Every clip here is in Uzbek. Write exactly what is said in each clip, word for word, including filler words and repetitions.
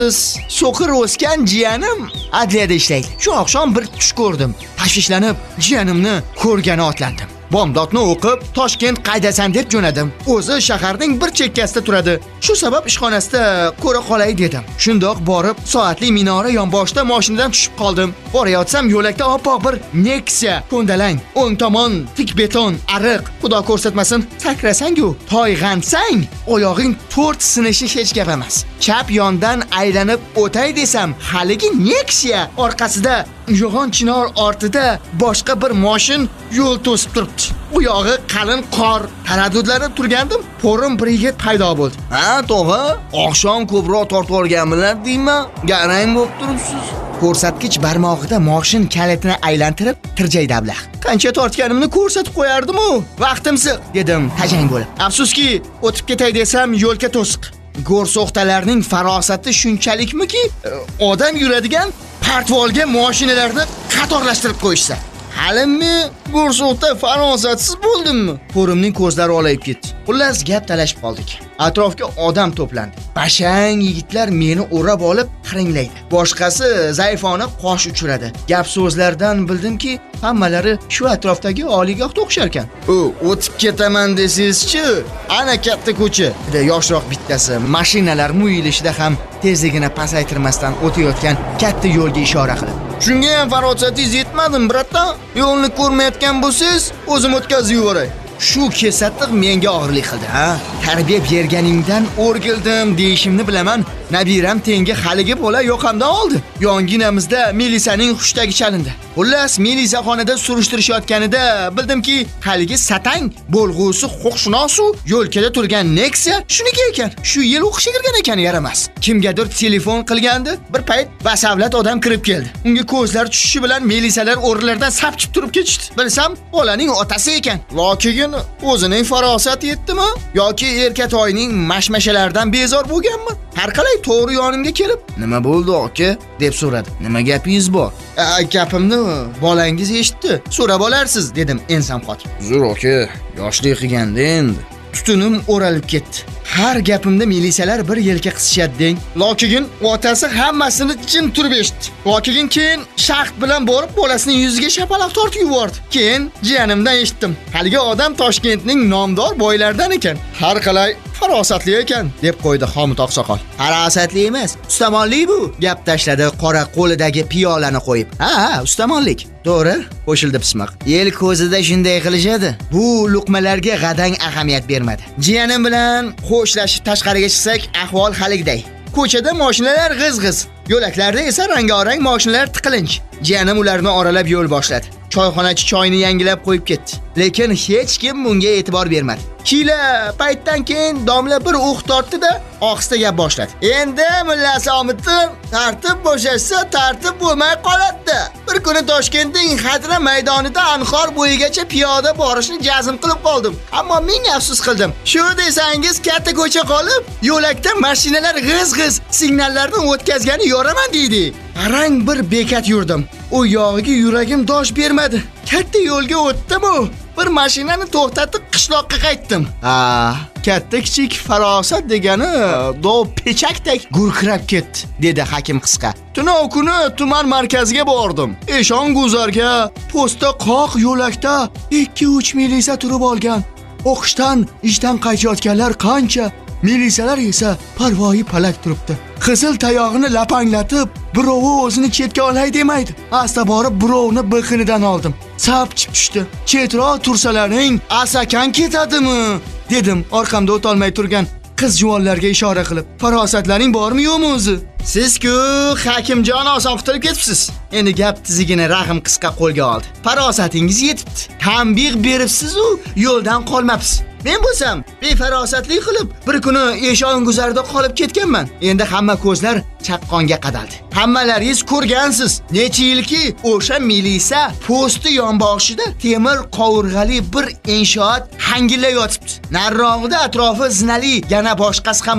so'qir o'sgan jiyanim adliyada ishlaydi. Shu oqshom bir tush ko'rdim. Tashvishlanib, jiyanimni ko'rgani otlandim. Bomdodni o'qib, Toshkent qaydasan deb jo'nadim. O'zi shaharning bir chekkasida turadi. Shu sabab ishxonasida ko'ra qolay dedim. Shundoq borib, soatli minora yonboshida mashinadan tushib qoldim. Borayotsam yo'lakda oppoq bir Nexia ko'ndalang, o'ng tomon tik beton, ariq, xudo ko'rsatmasin, sakrasang-ku, toyg'ansang, oyog'ing to'rt sinishi hech gap emas. Chap yondan aylanib o'tay desam, haligi Nexia orqasida yo'g'on chinor ortida boshqa bir mashin yo'l to'sib turibdi. U yog'i qalin qor. Taraddudlanib turgandim, po'rim bir yigit paydo bo'ldi. "Ha, tog'a, oqshom ko'proq tortib olganmilar deyman. Garang bo'lib turibsiz." Ko'rsatkich barmog'ida mashin kalitini aylantirib tirjaydi ablah. "Qancha tortganimni ko'rsatib qo'yardim-ku. Vaqtimsiz", dedim tajang bo'lib. Afsuski, o'tib ketay desam, yo'lka to'siq. Go'rso'xtalarning farosati shunchalikmiki, odam yuradigan partvolga mashinalarni qatorlashtirib qo'yishsa. Halimmi go'rso'xta farosatsiz bo'ldimmi? Po'rimning ko'zlari olayib ketdi. Xullas gap talashib qoldik. Atrofga odam to'plandi. Bashang yigitlar meni o'rab olib qiringlaydi. Boshqasi zaifona qosh uchiradi. Gap so'zlardan bildimki, hammalari shu atrofdagi oliygohda o'xshar ekan. "O, o'tib ketaman desangiz-chi, ana katta ko'cha", dedi yoshroq bittasi. Mashinalar muyilishida ham tezligini pasaytirmasdan o'tayotgan katta yo'lga ishora qilib. "Shunga ham farosatingiz yetmadimi, bratan? Yo'lni ko'rmayotgan bo'lsangiz, o'zim o'tkazib yuboray." Shu kesatiq menga og'irlik qildi, ha? Tarbiya berganingdan o'rgildim deyishimni bilaman. Nabiram tengi haligi bola yoqamdan oldi. Yonginamizda milisaning xushtagi chalindi. Xullas, milisaxonada surishtirishayotganida bildimki, haligi satang bo'lg'usi huquqshunosu yo'lkada turgan Nexia shuniki ekan. Shu yil o'qishga kirgan ekan, yaramas. Kimgadir telefon qilgandi. Bir payt basavlat odam kirib keldi. Unga ko'zlar tushishi bilan milisalar o'rinlaridan sapchib turib ketishdi. Bilsam, bolaning otasi ekan. Lokiga o'zining farosati yetdimi yoki erkatoyning mashmashalaridan bezor bo'lganmi? Har qalay to'g'ri yonimga kelib, "Nima bo'ldi, aka?" deb so'radi. "Nima gapingiz bor?" "Gapimni bolangiz eshitdi. So'rab olarsiz", dedim ensam qotib. "Zo'r aka, yoshlik qilganda endi." Tutunim o'ralib ketdi. Har gapimda milisalar bir yelka qisishadi deng. Lokigin otasi hammasini jim turib eshitdi. Lokigin keyin shaxt bilan borib bolasining yuziga shapaloq tortib yubordi. Keyin jiyanimdan eshitdim. Haligi odam Toshkentning nomdor boylaridan ekan. Har qalay farosatli ekan, deb qo'ydi Xomut oqsoqol. "Farosatli emas, ustamonlik bu", gap tashladi qora qo'lidagi piyolani qo'yib. "Ha, ha, ustamonlik. To'g'ri", qo'shildi pismiq. "El ko'zida shunday qilishadi." Bu luqmalarga g'adang ahamiyat bermadi. Jiyanim bilan qo'shlashib tashqariga chiqsak, ahvol haligiday. Ko'chada mashinalar g'iz-g'iz, yo'laklarda esa rang-orang mashinalar tiqilinch. Jiyanim ularni oralab yo'l boshladi. Choyxonachi choyni yangilab qo'yib ketdi. Lekin hech kim bunga e'tibor bermadi. Kila paytdan keyin domla bir o'q tortdi-da, ohista gap boshladi. "Endi mullasi Omiddin tartib bo'shashsa, tartib bo'lmay qoladi. Bir kuni Toshkentning Xadra maydonida anhor bo'yigacha piyoda borishni jazm qilib qoldim. Ammo ming afsus qildim. Shu desangiz katta ko'cha qolib, yo'lakda mashinalar g'iz-g'iz signallarni o'tkazgani yoraman deydi. Qarang, bir bekat yurdim. U yog'iga yuragim dosh bermadi. Katta yo'lga o'tdim-u, bir mashinani to'xtatib qishloqqa qaytdim. Ha, katta kichik farosat degani dov pechakdek gurkirab ketdi, dedi hakim qisqa. Tunov kuni tuman markaziga bordim. Eshon guzarga posta qoq yo'lakda ikki uch milisa turib olgan. O'qishdan, ishdan qaytayotganlar qancha, milisalar esa parvoyi palak turibdi. Qizil tayog'ini lapanglatib, birovi o'zini chetga olay demaydi. Asta borib birovni biqinidan oldim. Sapchib tushdi. Chetroq tursalaring, asakan ketadimi, dedim orqamda o'tolmay turgan qiz juvonlarga ishora qilib. Farosatlaring bormi yo'qmi o'zi? Siz-ku hakimjon oson qutulib ketibsiz. Endi gap tizigini Rahim qisqa qo'lga oldi. Farosatingiz yetibdi. Tanbih beribsiz-u, yo'ldan qolmabsiz. Men bo'lsam, befarosatlik qilib, bir kuni eshon guzarida qolib ketganman. Endi hamma ko'zlar chaqqonga qadaldi. Hammalaringiz ko'rgansiz. Necha yilki o'sha milisa posti yonboshida temir qovurg'ali bir inshoot hangillab yotibdi. Narrog'ida atrofi zinali yana boshqasi ham bor.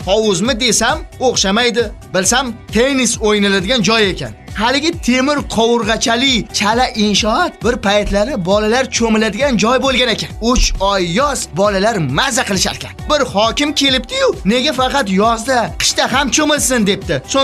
hovuzmi desam o'xshamaydi. Bilsam tennis o'ynaladigan joy ekan. Haligi temir qovurg'achali chala inshoot bir paytlari bolalar cho'miladigan joy bo'lgan ekan. uch oy yoz bolalar mazza qilishar ekan. Bir hokim kelibdi-yu, nega faqat yozda, qishda ham cho'milsin debdi.